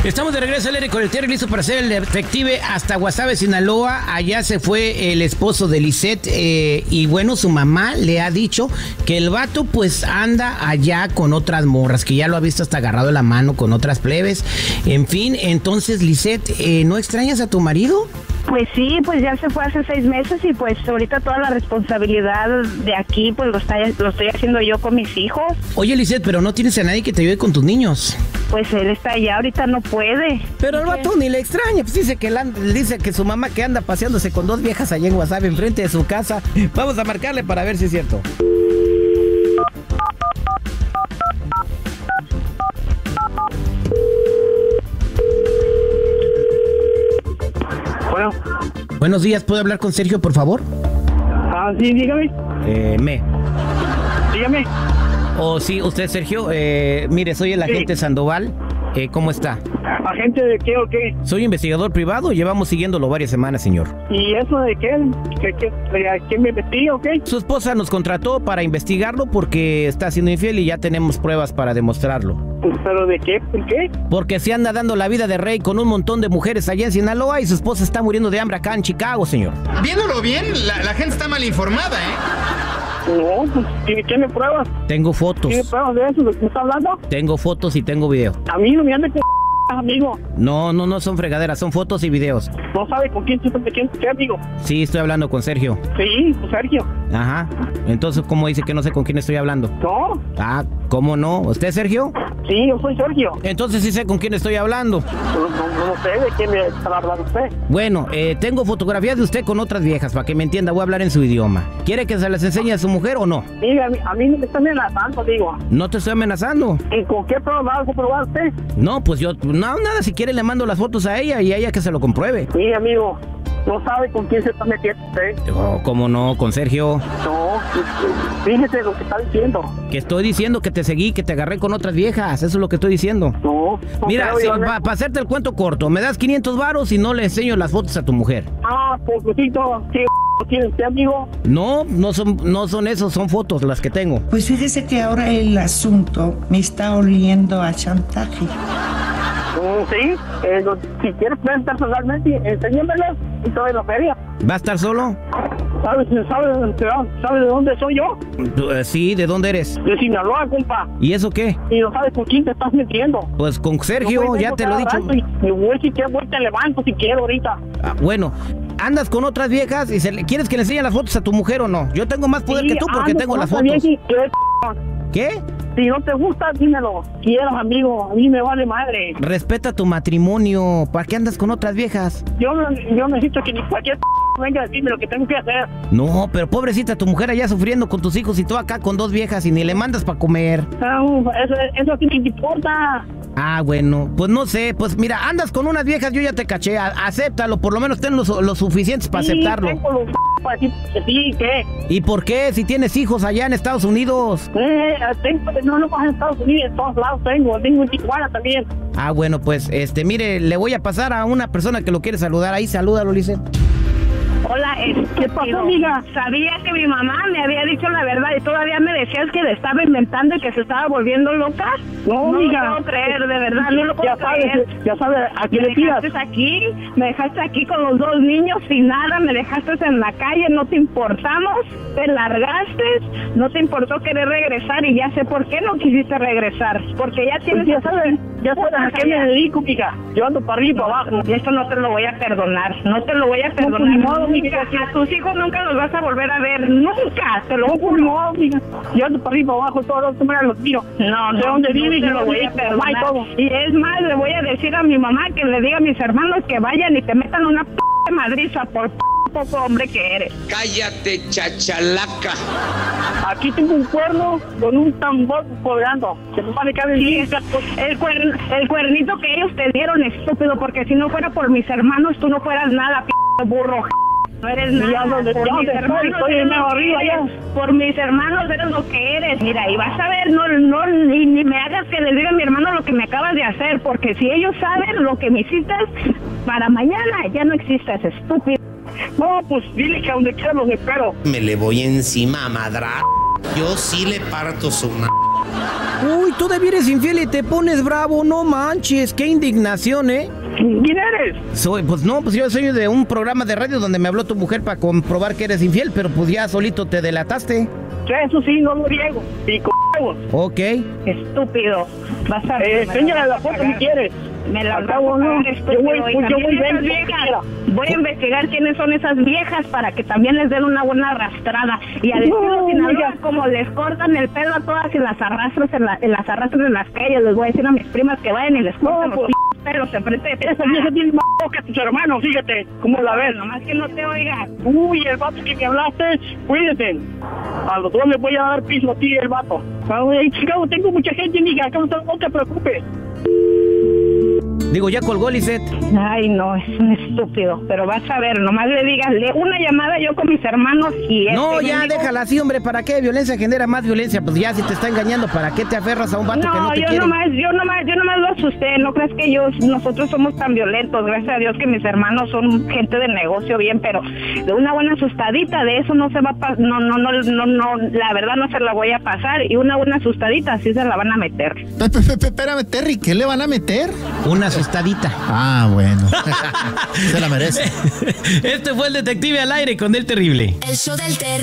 Estamos de regreso al aire con el Terry, listo para hacer el detective hasta Guasave, Sinaloa. Allá se fue el esposo de Lisette y bueno, su mamá le ha dicho que el vato pues anda allá con otras morras, que ya lo ha visto hasta agarrado la mano con otras plebes. En fin, entonces Lisette, ¿no extrañas a tu marido? Pues sí, pues ya se fue hace 6 meses y pues ahorita toda la responsabilidad de aquí pues lo estoy haciendo yo con mis hijos. Oye, Lisette, pero no tienes a nadie que te ayude con tus niños. Pues él está allá, ahorita no puede. Pero el vato ni le extraña, pues dice que su mamá que anda paseándose con 2 viejas allá en Guasave enfrente de su casa. Vamos a marcarle para ver si es cierto. Bueno. Buenos días, ¿puedo hablar con Sergio, por favor? Sí, dígame. Dígame. Oh, sí, usted, Sergio. Mire, soy el agente Sandoval. ¿Cómo está? ¿Agente de qué o qué? Soy investigador privado, llevamos siguiéndolo varias semanas, señor. ¿Y eso de qué? ¿Quién me investiga o qué? Su esposa nos contrató para investigarlo porque está siendo infiel y ya tenemos pruebas para demostrarlo. ¿Pero de qué? ¿Por qué? Porque se anda dando la vida de rey con un montón de mujeres allá en Sinaloa y su esposa está muriendo de hambre acá en Chicago, señor. Viéndolo bien, la gente está mal informada, No, pues, ¿tiene pruebas? Tengo fotos. ¿Tiene pruebas de eso? ¿De qué me está hablando? Tengo fotos y tengo video. A mí no me ande con amigo. No son fregaderas, son fotos y videos. ¿No sabe con quién qué amigo? Sí, estoy hablando con Sergio. Sí, con Sergio. Ajá. Entonces, ¿cómo dice que no sé con quién estoy hablando? No. Ah, ¿cómo no? ¿Usted es Sergio? Sí, yo soy Sergio. Entonces sí sé con quién estoy hablando. No sé de quién me está hablando usted. Bueno, tengo fotografías de usted con otras viejas, para que me entienda, voy a hablar en su idioma. ¿Quiere que se las enseñe a su mujer o no? Sí, a mí no me está amenazando, digo. No te estoy amenazando. ¿Y con qué prueba va a comprobar usted? No, pues yo, nada, si quiere le mando las fotos a ella y a ella que se lo compruebe. Sí, amigo. No sabe con quién se está metiendo usted. Oh, ¿cómo no? ¿Con Sergio? No, fíjese lo que está diciendo. Que estoy diciendo que te seguí, que te agarré con otras viejas, eso es lo que estoy diciendo. No. Mira, para hacerte el cuento corto, me das 500 varos y no le enseño las fotos a tu mujer. Pobrecito, ¿qué tiene usted, amigo? No son esos, son fotos las que tengo. Pues fíjese que ahora el asunto me está oliendo a chantaje. Sí, si quieres presentar personalmente, enséñamelas y toda la feria. ¿Va a estar solo? ¿Sabe de dónde soy yo? Sí, ¿de dónde eres? De Sinaloa, compa. ¿Y eso qué? Y no sabes con quién te estás metiendo. Pues con Sergio, ya te lo he dicho. Y voy si quieres, te levanto si quiero ahorita. Bueno, andas con otras viejas y ¿quieres que le enseñe las fotos a tu mujer o no? Yo tengo más poder que tú porque tengo las fotos. ¿Qué? Si no te gusta, dímelo. Quieras, amigo, a mí me vale madre. Respeta tu matrimonio. ¿Para qué andas con otras viejas? Yo necesito que ni cualquier venga a decirme lo que tengo que hacer. No, pero pobrecita, tu mujer allá sufriendo con tus hijos y tú acá con 2 viejas y ni le mandas para comer. Eso a ti no te importa. Ah, bueno, pues no sé, pues mira, andas con unas viejas, yo ya te caché, acéptalo, por lo menos ten los suficientes para aceptarlo. Tengo los para decir que sí, ¿qué? ¿Y por qué? Si tienes hijos allá en Estados Unidos. No en Estados Unidos, en todos lados tengo en Tijuana también. Ah, bueno, pues, mire, le voy a pasar a una persona que lo quiere saludar ahí, salúdalo, Lisette. Hola, ¿qué pasó, amiga? Sabía que mi mamá me había dicho la verdad y todavía me decías que le estaba inventando y que se estaba volviendo loca. No, amiga. No lo puedo creer, de verdad, no lo puedo creer. Ya sabes, ¿a qué le tiras? Me dejaste aquí con los 2 niños sin nada, me dejaste en la calle, no te importamos, te largaste, no te importó querer regresar y ya sé por qué no quisiste regresar, porque ya tienes... Pues ya sabes a qué me dedico, amiga. Yo ando para arriba y para abajo. Y esto no te lo voy a perdonar, no te lo voy a perdonar. No, amiga. A tus hijos nunca los vas a volver a ver, nunca, te lo juro. No, amiga. Yo ando para arriba y para abajo, todos los tiro. No, de dónde vives te lo voy a perdonar. Y es más, le voy a decir a mi mamá que le diga a mis hermanos que vayan y te metan una madriza por poco hombre que eres. Cállate, chachalaca. Aquí tengo un cuerno con un tambor colgando. Se me va a caer el cuernito que ellos te dieron, estúpido, porque si no fuera por mis hermanos, tú no fueras nada, burro. No eres nada. Por mis hermanos eres lo que eres. Mira, y vas a ver, ni me hagas que le diga a mi hermano lo que me acabas de hacer, porque si ellos saben lo que me hiciste, para mañana ya no existes, estúpido. No, pues dile que a donde quiera los espero. Me le voy encima a madrar. Yo sí le parto su Uy, tú eres infiel y te pones bravo, no manches, qué indignación, ¿eh? ¿Quién eres? Pues yo soy de un programa de radio donde me habló tu mujer para comprobar que eres infiel, pero pues ya solito te delataste. Eso sí, no lo riego. Y con huevos. Ok. Estúpido. Vas a ver. Enséñale la foto si quieres. Me la acabo, no. Yo voy a investigar quiénes son esas viejas para que también les den una buena arrastrada. Y a decirlo Sinaloa, como les cortan el pelo a todas y las arrastran en las calles, les voy a decir a mis primas que vayan y les cortan los pelos enfrente de esa vieja tiene más que tus hermanos, fíjate. ¿Cómo la ves? Nomás que no te oiga. Uy, el vato que me hablaste, cuídate. A los dos les voy a dar piso a ti, el vato. Chicago, tengo mucha gente, mija, no te preocupes. Digo, ya colgó, Lisette. Ay, no, es un estúpido. Pero vas a ver, nomás le digas, una llamada yo con mis hermanos y... No, ya, déjala así, hombre. ¿Para qué? Violencia genera más violencia. Pues ya, si te está engañando, ¿para qué te aferras a un vato que no te quiere? Yo nomás lo asusté. No crees que nosotros somos tan violentos. Gracias a Dios que mis hermanos son gente de negocio bien, pero de una buena asustadita de eso no se va a no, la verdad no se la voy a pasar. Y una buena asustadita sí se la van a meter. Espérame, Terry, ¿qué le van a meter? Una asustadita. Ah, bueno. Se la merece. Este fue el Detective al Aire con El Terrible. El show del Terrible.